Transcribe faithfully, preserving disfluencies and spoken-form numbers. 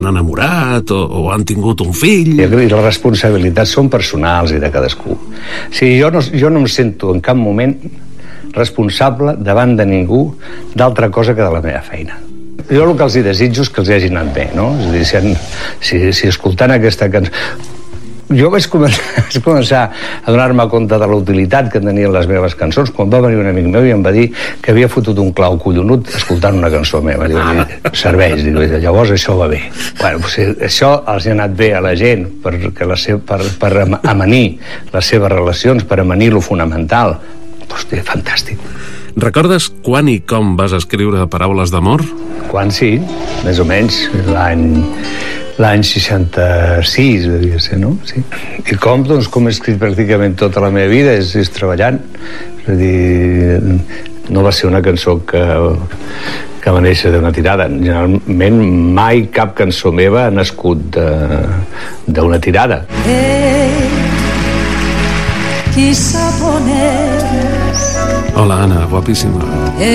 enamorat o, o han tingut un fill. I les responsabilitats són personals i de cadascú. O sigui, jo no, jo no em sento en cap moment responsable davant de ningú d'altra cosa que de la meva feina. Jo el que els hi desitjo és que els hi hagi anat bé, no? És a dir, si, han, si, si escoltant aquesta cançó... Jo vaig començar, vaig començar a donar-me compte de la utilitat que tenien les meves cançons quan va venir un amic meu i em va dir que havia fotut un clau collonut escoltant una cançó meva. Diu, serveix, diu, llavors això va bé. Bueno, si això els ha anat bé a la gent perquè la seva, per, per amanir les seves relacions, per amanir lo fonamental, doncs, fantàstic. Recordes quan i com vas escriure Paraules d'amor? Quan sí, més o menys, l'any... l'any seixanta-sis, devia ser, no? Sí. I com? Doncs com he escrit pràcticament tota la meva vida, és, és treballant. És a dir, no va ser una cançó que, que va néixer d'una tirada. Generalment mai cap cançó meva ha nascut d'una tirada. Eh, qui sap on és? Hola, Anna, guapíssima.